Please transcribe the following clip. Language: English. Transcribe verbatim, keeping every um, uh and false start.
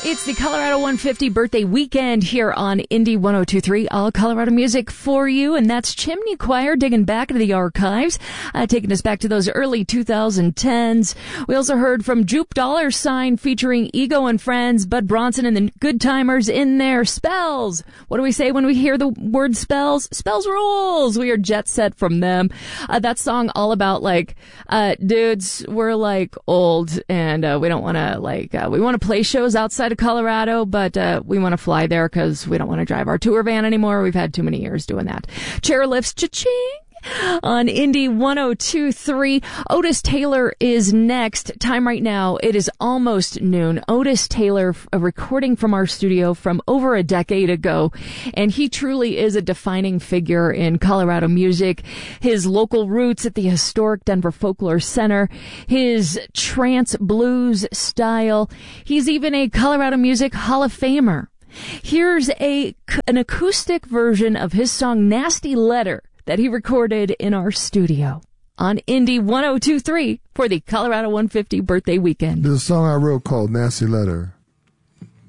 It's the Colorado one fifty birthday weekend here on Indie one oh two point three. All Colorado music for you, and that's Chimney Choir digging back into the archives, uh, taking us back to those early twenty tens. We also heard from Jupe Dollar Sign featuring Ego and Friends, Bud Bronson and the Good Timers in their Spells. What do we say when we hear the word spells? Spells rules! We are jet set from them. Uh, that song all about, like, uh, dudes, we're, like, old, and uh, we don't want to, like, uh, we want to play shows outside of Colorado, but uh, we want to fly there because we don't want to drive our tour van anymore. We've had too many years doing that. Chairlifts, cha-ching! On Indie one oh two point three. Otis Taylor is next. Time right now, it is almost noon. Otis Taylor, a recording from our studio from over a decade ago, and he truly is a defining figure in Colorado music. His local roots at the historic Denver Folklore Center, his trance blues style. He's even a Colorado Music Hall of Famer. Here's a an acoustic version of his song Nasty Letter that he recorded in our studio on Indie one oh two point three for the Colorado one fifty birthday weekend. There's a song I wrote called Nasty Letter.